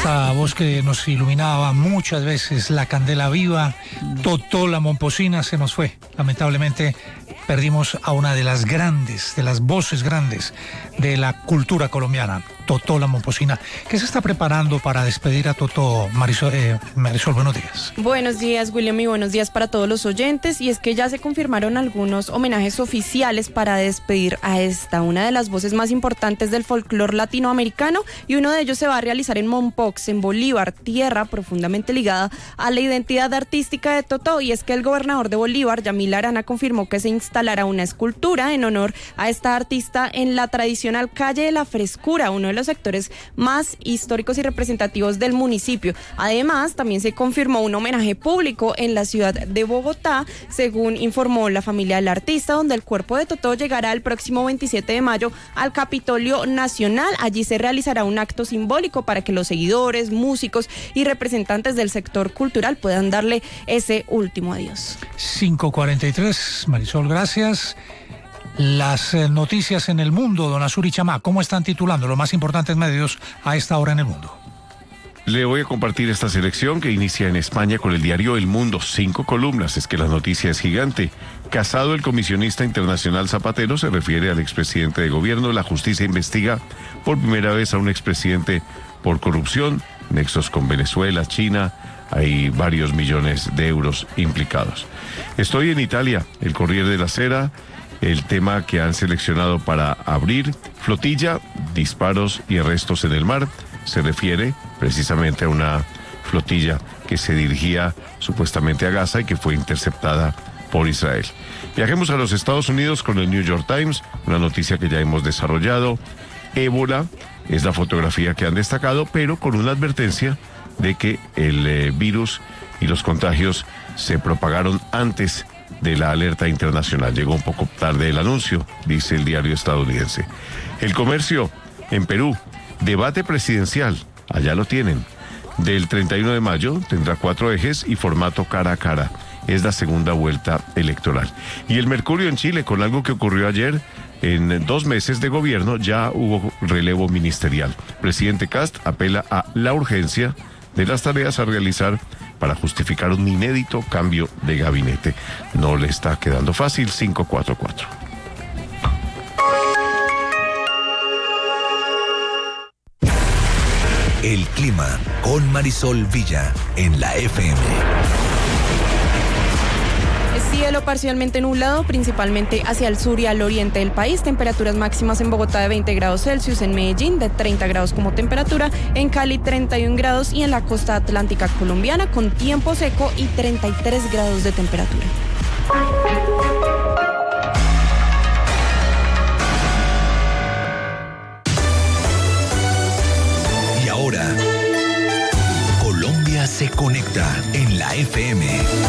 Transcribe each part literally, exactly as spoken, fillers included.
Esta voz que nos iluminaba muchas veces la candela viva, Totó la Momposina, se nos fue. Lamentablemente perdimos a una de las grandes, de las voces grandes de la cultura colombiana, Totó la Momposina. ¿Qué se está preparando para despedir a Totó? Marisol, eh, Marisol, buenos días. Buenos días, William, y buenos días para todos los oyentes. Y es que ya se confirmaron algunos homenajes oficiales para despedir a esta, una de las voces más importantes del folclore latinoamericano, y uno de ellos se va a realizar en Mompox, en Bolívar, tierra profundamente ligada a la identidad artística de Totó. Y es que el gobernador de Bolívar, Yamil Arana, confirmó que se instalará una escultura en honor a esta artista en la tradicional calle de la Frescura, uno de los sectores más históricos y representativos del municipio. Además, también se confirmó un homenaje público en la ciudad de Bogotá, según informó la familia del artista, donde el cuerpo de Totó llegará el próximo veintisiete de mayo al Capitolio Nacional. Allí se realizará un acto simbólico para que los seguidores, músicos y representantes del sector cultural puedan darle ese último adiós. cinco cuarenta y tres, Marisol, gracias. Las eh, noticias en el mundo, don Azuri Chamá, ¿cómo están titulando los más importantes medios a esta hora en el mundo? Le voy a compartir esta selección que inicia en España con el diario El Mundo. Cinco columnas, es que la noticia es gigante. Casado, el comisionista internacional Zapatero, se refiere al expresidente de gobierno. La justicia investiga por primera vez a un expresidente por corrupción, nexos con Venezuela, China. Hay varios millones de euros implicados. Estoy en Italia, el Corriere della Sera. El tema que han seleccionado para abrir: flotilla, disparos y arrestos en el mar. Se refiere precisamente a una flotilla que se dirigía supuestamente a Gaza y que fue interceptada por Israel. Viajemos a los Estados Unidos con el New York Times, una noticia que ya hemos desarrollado. Ébola es la fotografía que han destacado, pero con una advertencia de que el eh, virus y los contagios se propagaron antes de la alerta internacional. Llegó un poco tarde el anuncio, dice el diario estadounidense. El Comercio, en Perú, debate presidencial, allá lo tienen. Del treinta y uno de mayo tendrá cuatro ejes y formato cara a cara. Es la segunda vuelta electoral. Y el Mercurio en Chile, con algo que ocurrió ayer. En dos meses de gobierno ya hubo relevo ministerial. Presidente Kast apela a la urgencia de las tareas a realizar para justificar un inédito cambio de gabinete. No le está quedando fácil. Cinco cuarenta y cuatro. El clima con Marisol Villa en la F M. Cielo parcialmente nublado, principalmente hacia el sur y al oriente del país. Temperaturas máximas en Bogotá de veinte grados Celsius, en Medellín de treinta grados como temperatura, en Cali treinta y un grados y en la costa atlántica colombiana con tiempo seco y treinta y tres grados de temperatura. Y ahora, Colombia se conecta en la F M.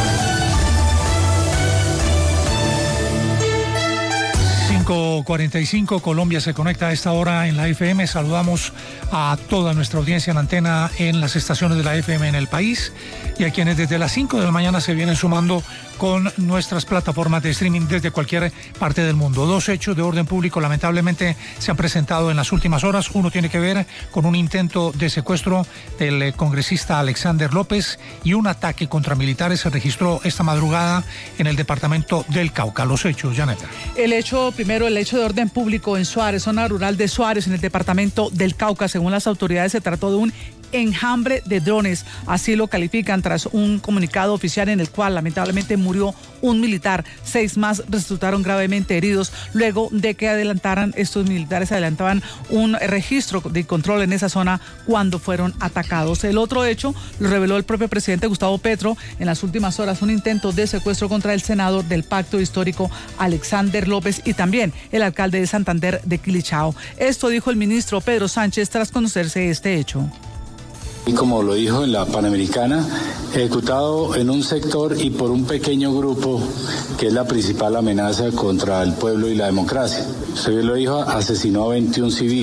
cinco cuarenta y cinco, Colombia se conecta a esta hora en la F M. Saludamos a toda nuestra audiencia en antena en las estaciones de la F M en el país y a quienes desde las cinco de la mañana se vienen sumando con nuestras plataformas de streaming desde cualquier parte del mundo. Dos hechos de orden público lamentablemente se han presentado en las últimas horas. Uno tiene que ver con un intento de secuestro del congresista Alexander López y un ataque contra militares se registró esta madrugada en el departamento del Cauca. Los hechos, Janeta. El hecho, primero, el hecho de orden público en Suárez, zona rural de Suárez, en el departamento del Cauca. Según las autoridades, se trató de un enjambre de drones, así lo califican tras un comunicado oficial en el cual lamentablemente murió un militar, seis más resultaron gravemente heridos luego de que adelantaran, estos militares adelantaban un registro de control en esa zona cuando fueron atacados. El otro hecho lo reveló el propio presidente Gustavo Petro en las últimas horas, un intento de secuestro contra el senador del Pacto Histórico Alexander López y también el alcalde de Santander de Quilichao. Esto dijo el ministro Pedro Sánchez tras conocerse este hecho. Y como lo dijo en la Panamericana, ejecutado en un sector y por un pequeño grupo que es la principal amenaza contra el pueblo y la democracia. Usted lo dijo, asesinó a veintiún civiles.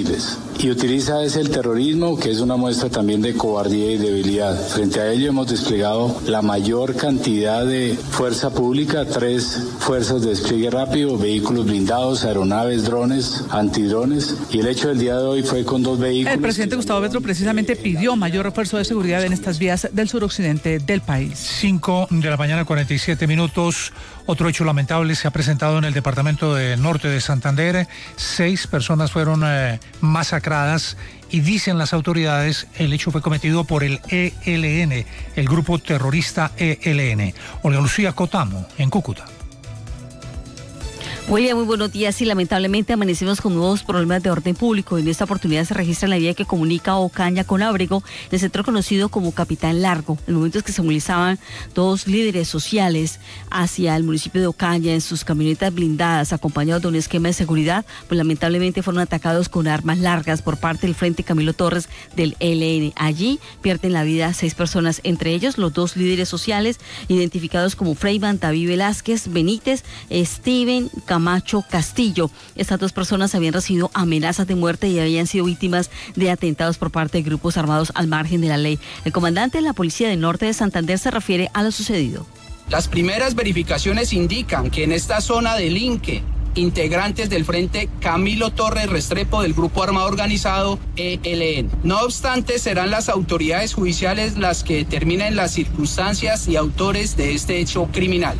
y utiliza es el terrorismo, que es una muestra también de cobardía y debilidad. Frente a ello hemos desplegado la mayor cantidad de fuerza pública, tres fuerzas de despliegue rápido, vehículos blindados, aeronaves, drones, antidrones, y el hecho del día de hoy fue con dos vehículos. El presidente Gustavo Petro precisamente pidió mayor refuerzo de seguridad en estas vías del suroccidente del país. cinco de la mañana, cuarenta y siete minutos. Otro hecho lamentable se ha presentado en el departamento del norte de Santander. Seis personas fueron eh, masacradas y dicen las autoridades el hecho fue cometido por el E L N, el grupo terrorista E L N. Olga Lucía Cotamo, en Cúcuta. William, muy buenos días. Y lamentablemente amanecemos con nuevos problemas de orden público. En esta oportunidad se registra en la vía que comunica Ocaña con Ábrego, el sector conocido como Capitán Largo. En momentos que se movilizaban dos líderes sociales hacia el municipio de Ocaña en sus camionetas blindadas, acompañados de un esquema de seguridad, pues lamentablemente fueron atacados con armas largas por parte del Frente Camilo Torres del E L N. Allí pierden la vida seis personas, entre ellos los dos líderes sociales identificados como Freyman David Velázquez Benítez, Steven Camacho Castillo. Estas dos personas habían recibido amenazas de muerte y habían sido víctimas de atentados por parte de grupos armados al margen de la ley. El comandante de la Policía del Norte de Santander se refiere a lo sucedido. Las primeras verificaciones indican que en esta zona delinque integrantes del Frente Camilo Torres Restrepo del Grupo Armado Organizado E L N. No obstante, serán las autoridades judiciales las que determinen las circunstancias y autores de este hecho criminal.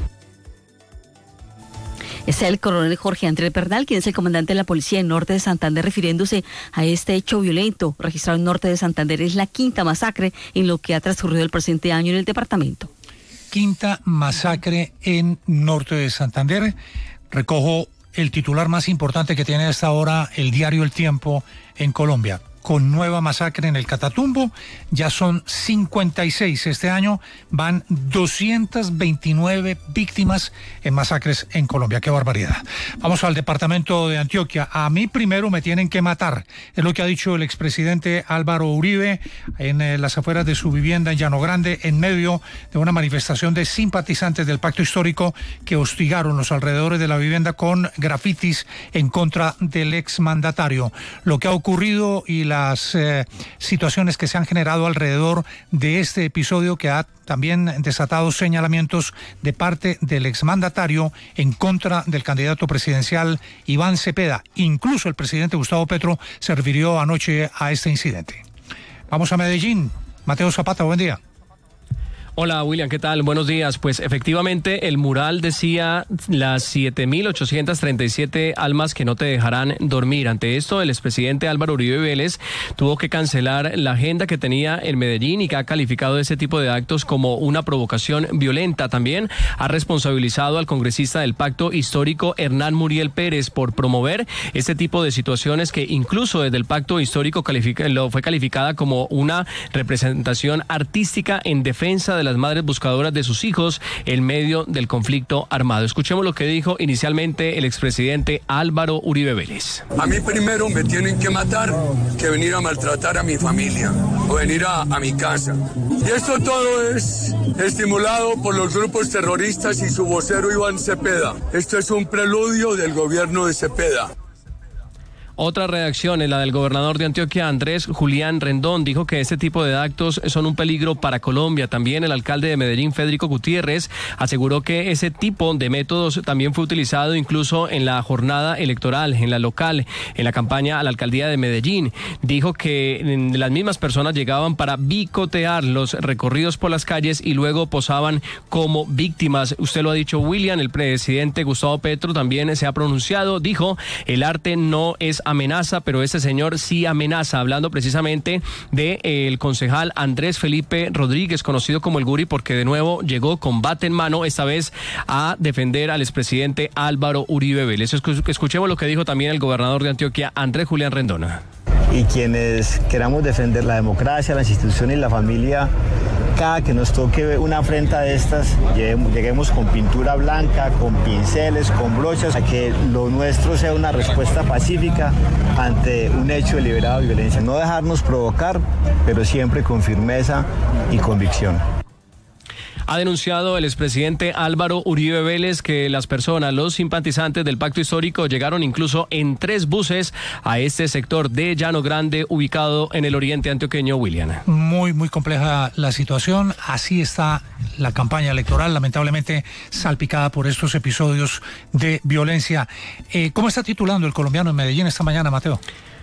Es el coronel Jorge Andrés Bernal, quien es el comandante de la Policía del Norte de Santander, refiriéndose a este hecho violento registrado en Norte de Santander. Es la quinta masacre en lo que ha transcurrido el presente año en el departamento. Quinta masacre en Norte de Santander. Recojo el titular más importante que tiene hasta ahora el diario El Tiempo en Colombia. Con nueva masacre en el Catatumbo, ya son cincuenta y seis. Este año van doscientas veintinueve víctimas en masacres en Colombia. ¡Qué barbaridad! Vamos al departamento de Antioquia. A mí primero me tienen que matar. Es lo que ha dicho el expresidente Álvaro Uribe en eh, las afueras de su vivienda en Llano Grande, en medio de una manifestación de simpatizantes del pacto histórico que hostigaron los alrededores de la vivienda con grafitis en contra del exmandatario. Lo que ha ocurrido y las eh, situaciones que se han generado alrededor de este episodio, que ha también desatado señalamientos de parte del exmandatario en contra del candidato presidencial Iván Cepeda. Incluso el presidente Gustavo Petro se refirió anoche a este incidente. Vamos a Medellín. Mateo Zapata, buen día. Hola William, ¿qué tal? Buenos días. Pues efectivamente el mural decía las siete mil ochocientas treinta y siete almas que no te dejarán dormir. Ante esto, el expresidente Álvaro Uribe Vélez tuvo que cancelar la agenda que tenía en Medellín y que ha calificado ese tipo de actos como una provocación violenta. También ha responsabilizado al congresista del pacto histórico Hernán Muriel Pérez por promover este tipo de situaciones que incluso desde el pacto histórico califica, lo fue calificada como una representación artística en defensa de de las madres buscadoras de sus hijos en medio del conflicto armado. Escuchemos lo que dijo inicialmente el expresidente Álvaro Uribe Vélez. A mí primero me tienen que matar que venir a maltratar a mi familia o venir a, a mi casa. Y esto todo es estimulado por los grupos terroristas y su vocero Iván Cepeda. Esto es un preludio del gobierno de Cepeda. Otra reacción es la del gobernador de Antioquia, Andrés Julián Rendón. Dijo que este tipo de actos son un peligro para Colombia. También el alcalde de Medellín, Federico Gutiérrez, aseguró que ese tipo de métodos también fue utilizado incluso en la jornada electoral, en la local, en la campaña a la alcaldía de Medellín. Dijo que las mismas personas llegaban para bicotear los recorridos por las calles y luego posaban como víctimas. Usted lo ha dicho, William. El presidente Gustavo Petro también se ha pronunciado. Dijo, el arte no es amenaza, pero este señor sí amenaza, hablando precisamente de eh, el concejal Andrés Felipe Rodríguez, conocido como el Guri, porque de nuevo llegó con bate en mano, esta vez a defender al expresidente Álvaro Uribe Vélez. Escuchemos lo que dijo también el gobernador de Antioquia, Andrés Julián Rendona. Y quienes queramos defender la democracia, las instituciones y la familia, cada que nos toque una afrenta de estas, lleguemos con pintura blanca, con pinceles, con brochas, a que lo nuestro sea una respuesta pacífica ante un hecho deliberado de violencia. No dejarnos provocar, pero siempre con firmeza y convicción. Ha denunciado el expresidente Álvaro Uribe Vélez que las personas, los simpatizantes del pacto histórico, llegaron incluso en tres buses a este sector de Llano Grande, ubicado en el oriente antioqueño, William. Muy, muy compleja la situación. Así está la campaña electoral, lamentablemente salpicada por estos episodios de violencia. Eh, ¿Cómo está titulando el colombiano en Medellín esta mañana, Mateo?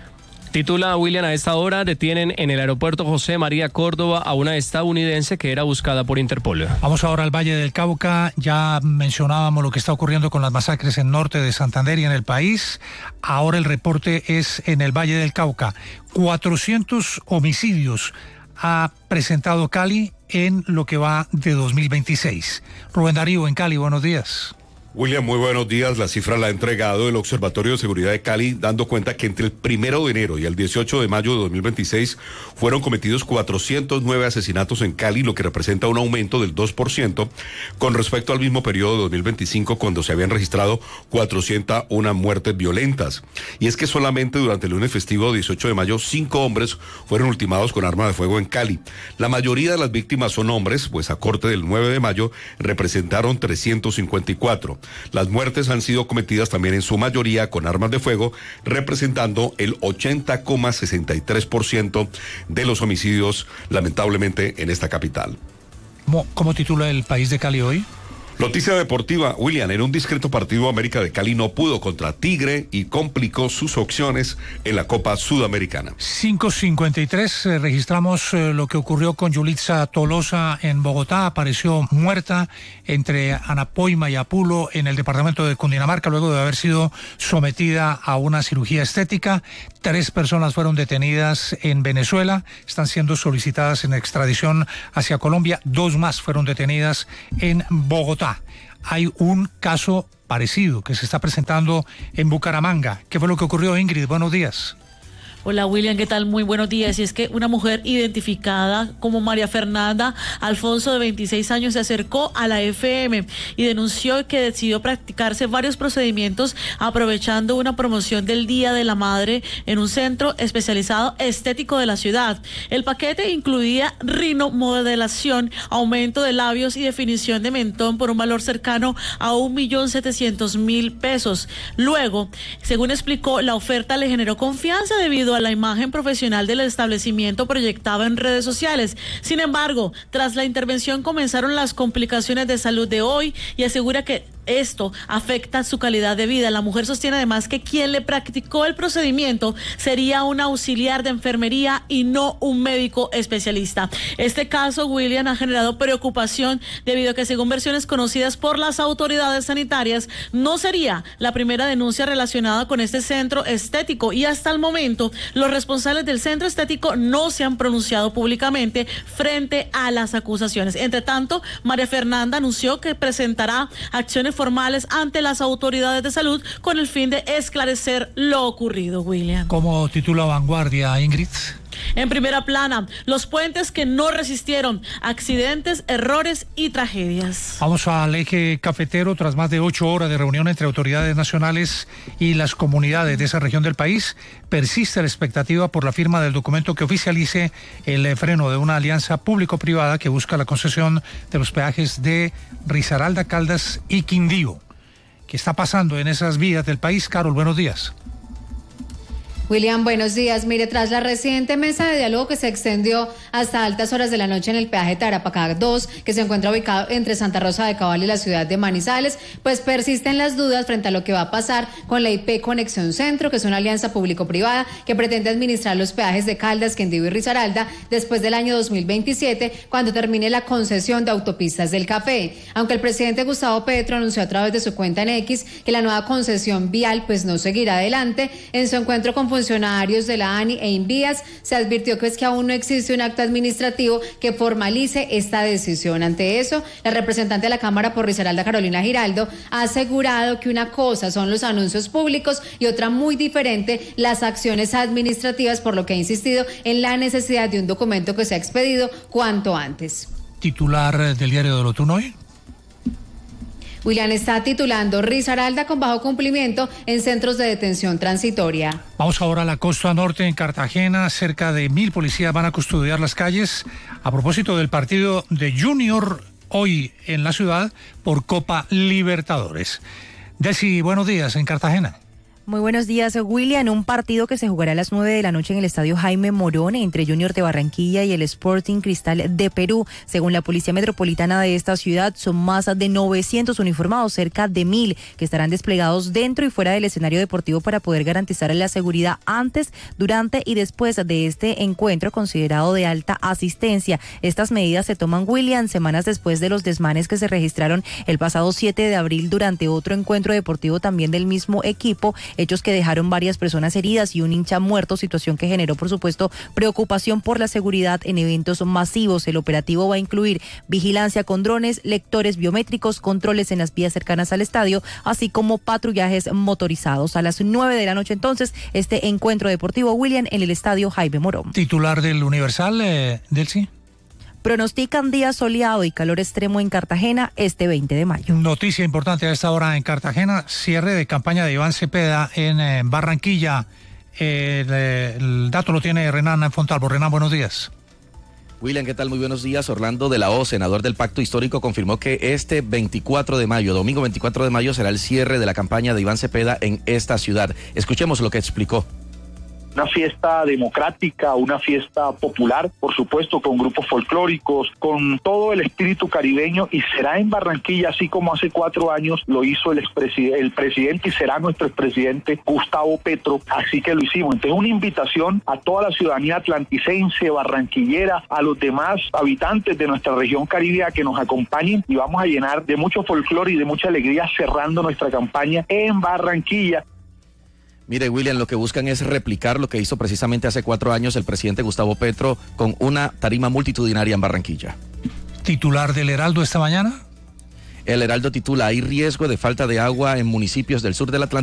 Titula William: a esta hora detienen en el aeropuerto José María Córdoba a una estadounidense que era buscada por Interpol. Vamos ahora al Valle del Cauca. Ya mencionábamos lo que está ocurriendo con las masacres en norte de Santander y en el país. Ahora el reporte es en el Valle del Cauca. cuatrocientos homicidios ha presentado Cali en lo que va de dos mil veintiséis. Rubén Darío en Cali, buenos días. William, muy buenos días. La cifra la ha entregado el Observatorio de Seguridad de Cali, dando cuenta que entre el primero de enero y el dieciocho de mayo de dos mil veintiséis fueron cometidos cuatrocientos nueve asesinatos en Cali, lo que representa un aumento del dos por ciento con respecto al mismo periodo de dos mil veinticinco, cuando se habían registrado cuatrocientas una muertes violentas. Y es que solamente durante el lunes festivo dieciocho de mayo, cinco hombres fueron ultimados con arma de fuego en Cali. La mayoría de las víctimas son hombres, pues a corte del nueve de mayo representaron trescientos cincuenta y cuatro. Las muertes han sido cometidas también en su mayoría con armas de fuego, representando el ochenta coma sesenta y tres por ciento de los homicidios, lamentablemente, en esta capital. ¿Cómo, cómo titula el País de Cali hoy? Noticia deportiva, William, en un discreto partido América de Cali no pudo contra Tigre y complicó sus opciones en la Copa Sudamericana. cinco cincuenta y tres, eh, registramos eh, lo que ocurrió con Yulitza Tolosa en Bogotá. Apareció muerta entre Anapoima y Apulo en el departamento de Cundinamarca luego de haber sido sometida a una cirugía estética. Tres personas fueron detenidas en Venezuela, están siendo solicitadas en extradición hacia Colombia. Dos más fueron detenidas en Bogotá. Hay un caso parecido que se está presentando en Bucaramanga. ¿Qué fue lo que ocurrió, Ingrid? Buenos días. Hola William, ¿qué tal? Muy buenos días. Y es que una mujer identificada como María Fernanda Alfonso, de veintiséis años, se acercó a la F M y denunció que decidió practicarse varios procedimientos aprovechando una promoción del Día de la Madre en un centro especializado estético de la ciudad. El paquete incluía rinomodelación, aumento de labios y definición de mentón por un valor cercano a un millón setecientos mil pesos. Luego, según explicó, la oferta le generó confianza debido a la imagen profesional del establecimiento proyectada en redes sociales. Sin embargo, tras la intervención comenzaron las complicaciones de salud de hoy y asegura que esto afecta su calidad de vida. La mujer sostiene además que quien le practicó el procedimiento sería un auxiliar de enfermería y no un médico especialista. Este caso, William, ha generado preocupación debido a que, según versiones conocidas por las autoridades sanitarias, no sería la primera denuncia relacionada con este centro estético y hasta el momento los responsables del centro estético no se han pronunciado públicamente frente a las acusaciones. Entre tanto, María Fernanda anunció que presentará acciones formales ante las autoridades de salud con el fin de esclarecer lo ocurrido, William. ¿Cómo titula Vanguardia, Ingrid? En primera plana, los puentes que no resistieron, accidentes, errores y tragedias. Vamos al eje cafetero. Tras más de ocho horas de reunión entre autoridades nacionales y las comunidades de esa región del país, persiste la expectativa por la firma del documento que oficialice el freno de una alianza público-privada que busca la concesión de los peajes de Risaralda, Caldas y Quindío. ¿Qué está pasando en esas vías del país? Carol, buenos días. William, buenos días. Mire, tras la reciente mesa de diálogo que se extendió hasta altas horas de la noche en el peaje Tarapacá dos, que se encuentra ubicado entre Santa Rosa de Cabal y la ciudad de Manizales, pues persisten las dudas frente a lo que va a pasar con la I P Conexión Centro, que es una alianza público-privada que pretende administrar los peajes de Caldas, Quindío y Risaralda después del año dos mil veintisiete, cuando termine la concesión de autopistas del Café. Aunque el presidente Gustavo Petro anunció a través de su cuenta en X que la nueva concesión vial pues no seguirá adelante, en su encuentro con funcionarios de la ANI e Invías se advirtió que es que aún no existe un acto administrativo que formalice esta decisión. Ante eso, la representante de la Cámara por Risaralda, Carolina Giraldo, ha asegurado que una cosa son los anuncios públicos y otra muy diferente las acciones administrativas, por lo que ha insistido en la necesidad de un documento que sea expedido cuanto antes. Titular del diario de Lotuno hoy. William, está titulando Risaralda con bajo cumplimiento en centros de detención transitoria. Vamos ahora a la costa norte, en Cartagena. Cerca de mil policías van a custodiar las calles a propósito del partido de Junior hoy en la ciudad por Copa Libertadores. Desi, buenos días en Cartagena. Muy buenos días, William. Un partido que se jugará a las nueve de la noche en el estadio Jaime Morón entre Junior de Barranquilla y el Sporting Cristal de Perú. Según la Policía Metropolitana de esta ciudad, son más de novecientos uniformados, cerca de mil, que estarán desplegados dentro y fuera del escenario deportivo para poder garantizar la seguridad antes, durante y después de este encuentro considerado de alta asistencia. Estas medidas se toman, William, semanas después de los desmanes que se registraron el pasado siete de abril durante otro encuentro deportivo también del mismo equipo, hechos que dejaron varias personas heridas y un hincha muerto, situación que generó, por supuesto, preocupación por la seguridad en eventos masivos. El operativo va a incluir vigilancia con drones, lectores biométricos, controles en las vías cercanas al estadio, así como patrullajes motorizados. A las nueve de la noche, entonces, este encuentro deportivo, William, en el estadio Jaime Morón. Titular del Universal, eh, Delcy. Pronostican día soleado y calor extremo en Cartagena este veinte de mayo. Noticia importante a esta hora en Cartagena, cierre de campaña de Iván Cepeda en eh, Barranquilla. Eh, el, el dato lo tiene Renan Fontalvo. Renan, buenos días. William, ¿qué tal? Muy buenos días. Orlando de la O, senador del Pacto Histórico, confirmó que este veinticuatro de mayo, domingo veinticuatro de mayo, será el cierre de la campaña de Iván Cepeda en esta ciudad. Escuchemos lo que explicó. Una fiesta democrática, una fiesta popular, por supuesto, con grupos folclóricos, con todo el espíritu caribeño, y será en Barranquilla, así como hace cuatro años lo hizo el, expresidente, el presidente y será nuestro expresidente Gustavo Petro, así que lo hicimos. Entonces, una invitación a toda la ciudadanía atlanticense, barranquillera, a los demás habitantes de nuestra región caribe que nos acompañen, y vamos a llenar de mucho folclore y de mucha alegría cerrando nuestra campaña en Barranquilla. Mire, William, lo que buscan es replicar lo que hizo precisamente hace cuatro años el presidente Gustavo Petro con una tarima multitudinaria en Barranquilla. ¿Titular del Heraldo esta mañana? El Heraldo titula: hay riesgo de falta de agua en municipios del sur del Atlántico.